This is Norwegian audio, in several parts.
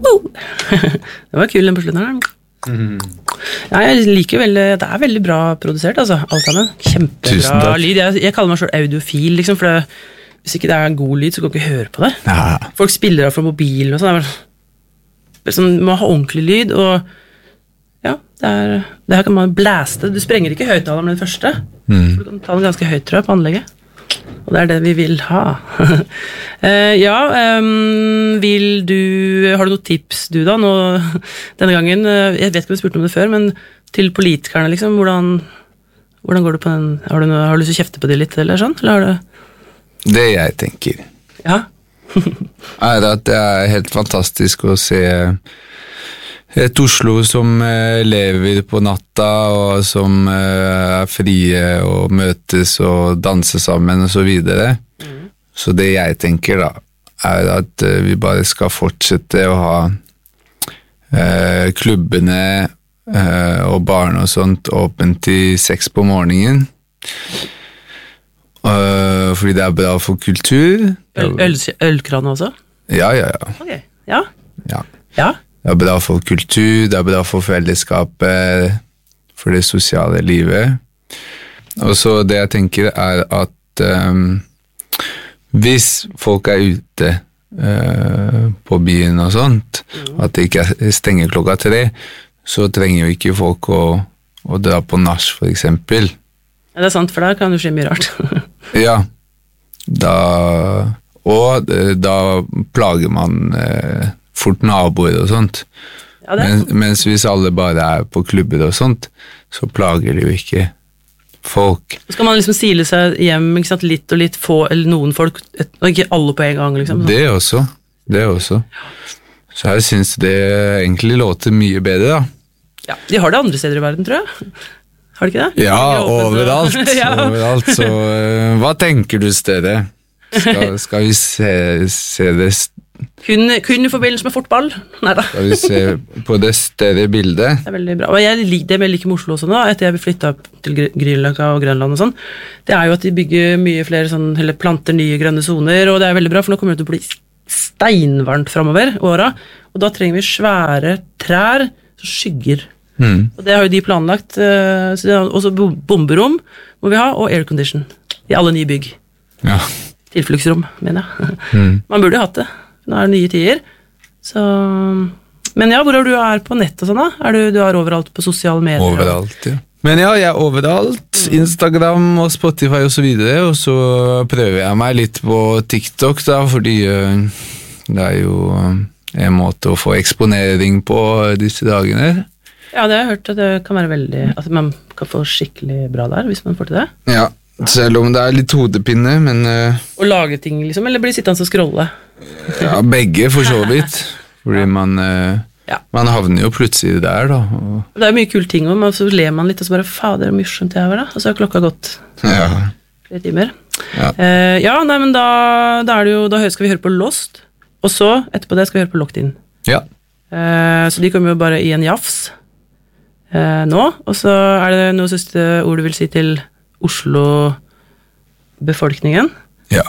Det var kul den på slutten her. Ja, jeg liker veldig, det veldig bra produsert, altså, alt sammen. Kjempebra lyd. Jeg kaller meg selv audiofil, liksom, for hvis ikke det god lyd, så kan du ikke høre på det. Ja. Folk spiller av fra mobilen og sånn. Man må ha ordentlig lyd, og ja, det her kan man blæste. Du sprenger ikke høyttaleren med det første, for du kan ta den ganske høyt, tror jeg, på anlegget. Og det det vi vil ha. Har du noen tips du da, nå, denne gangen, jeg vet ikke om du spurte om det før, men til politikerne, liksom, hvordan går det på den, har du lyst til å kjefte på det litt, eller sånn? Eller har du... Det jeg tenker, at det helt fantastisk å se et Oslo som lever på natta, og som frie og møtes og danser sammen og så videre. Så det jeg tenker da, at vi bare skal fortsette å ha klubbene og barn og sånt åpent til 6 på morgenen. Fordi det bra for kultur. Ølkran også? Ja. Ok, ja. Det bra for kultur, det bra for fellesskapet, for det sosiale livet. Og så det jeg tenker at hvis folk ute på byen og sånt, at det ikke stenger 3, så trenger jo ikke folk å dra på nach, for eksempel. Ja, det sant, for der kan det skje mye rart. Ja, da plager man fort naboer og sånt. Ja, mens hvis alle bare på klubber og sånt, så plager det jo ikke folk. Så skal man liksom sile seg hjem, ikke sant, litt og litt, få eller noen folk, og ikke alle på en gang, liksom. Det også. Så jeg synes det egentlig låter mye bedre, da. Ja, de har det andre steder i verden, tror jeg. Har de ikke det? Ja, overalt. Overalt, så hva tenker du stedet? Skal vi se det kun i forbindelse med fotball? Neida. Skal vi se på det større bildet? Det veldig bra. Og det jeg liker med Oslo også nå, etter jeg flyttet opp til Grünerløkka og Grønland og sånn, det jo at de bygger mye flere sånn, eller planter nye grønne zoner, og det veldig bra, for nå kommer det til å bli steinvarmt fremover åra, og da trenger vi svære trær som skygger. Og det har jo de planlagt, så det også bomberom må vi ha, og aircondition i alle nye bygg. Ja. Tilfluktsrom, mener jeg. Man burde hatt det. Nå det nye tider. Så... Men ja, hvor du på nett og sånn da? Du overalt på sosiale medier? Overalt, ja. Men ja, jeg overalt. Instagram og Spotify og så videre, og så prøver jeg meg litt på TikTok da, fordi det jo en måte å få eksponering på disse dagene. Ja, det har jeg hørt at det kan være veldig... Altså, man kan få skikkelig bra der, hvis man får til det. Ja, selv om det litt hodepinne, men... Å lage ting, liksom, eller bli sittende og scrolle? Ja, begge for så vidt. Fordi man havner jo plutselig der, da. Og... Det mye kul ting, og så ler man litt, og så bare, fader, det morsomt det var da. Og så klokka gått 3 timer. Ja, nei, men da det jo... Da skal vi høre på Lost, og så, etterpå det, skal vi høre på Locked In. Ja. Så de kommer jo bare i en jafs nå, og så det noe siste ord du vil si til Oslo-befolkningen? Ja.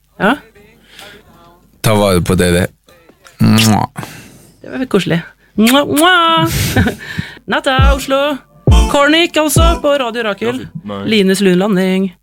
Ta vare på dere. Mwah. Det var koselig. Mwah, mwah. Natta, Oslo. Kornik, altså, på Radio Rakel. Lines Lundlanding.